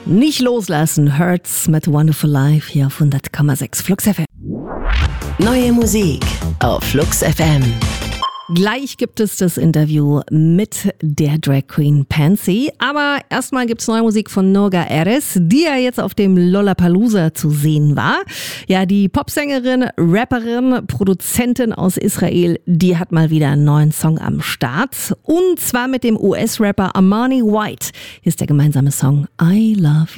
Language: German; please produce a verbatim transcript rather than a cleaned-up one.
Nicht loslassen, Hurts mit Wonderful Life hier auf hundert Komma sechs Flux F M. Neue Musik auf Flux F M. Gleich gibt es das Interview mit der Drag Queen Pansy. Aber erstmal gibt es neue Musik von Noga Erez, die ja jetzt auf dem Lollapalooza zu sehen war. Ja, die Popsängerin, Rapperin, Produzentin aus Israel, die hat mal wieder einen neuen Song am Start. Und zwar mit dem U S-Rapper Armani White. Hier ist der gemeinsame Song I Love You.